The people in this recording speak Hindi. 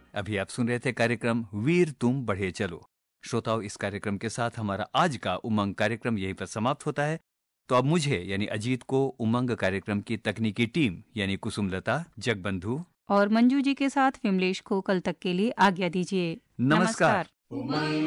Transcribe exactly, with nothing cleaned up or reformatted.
अभी आप सुन रहे थे कार्यक्रम वीर तुम बढ़े चलो। श्रोताओं, इस कार्यक्रम के साथ हमारा आज का उमंग कार्यक्रम यहीं पर समाप्त होता है। तो अब मुझे यानी अजीत को उमंग कार्यक्रम की तकनीकी टीम यानी कुसुमलता, जगबंधु और मंजू जी के साथ विमलेश को कल तक के लिए आज्ञा दीजिए। नमस्कार। नमस्कार।